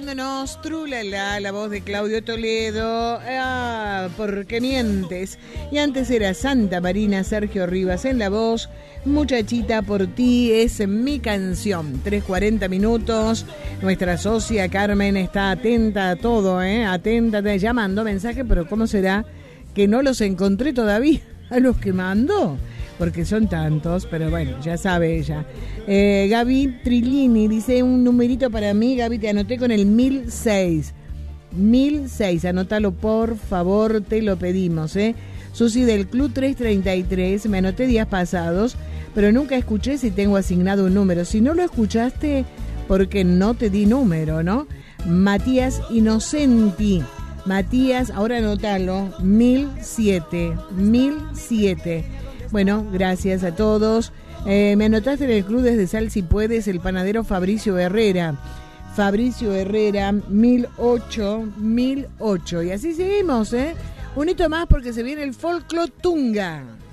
Trulala, la voz de Claudio Toledo, porque mientes. Y antes era Santa Marina, Sergio Rivas en la voz. Muchachita, por ti es mi canción. 3:40 minutos. Nuestra socia Carmen está atenta a todo, atenta, llamando mensaje, pero ¿cómo será que no los encontré todavía a los que mandó? Porque son tantos, pero bueno, ya sabe ella. Gaby Trilini dice un numerito para mí. Gaby, te anoté con el 1006. 1006, anótalo por favor, te lo pedimos. Susi del Club 333, me anoté días pasados, pero nunca escuché si tengo asignado un número. Si no lo escuchaste, porque no te di número, ¿no? Matías Inocenti. Matías, ahora anótalo, 1007. 1007. Bueno, gracias a todos. Me anotaste en el club desde Sal si puedes, el panadero Fabricio Herrera. Fabricio Herrera, 1008. Y así seguimos, Un hito más porque se viene el folclore tunga.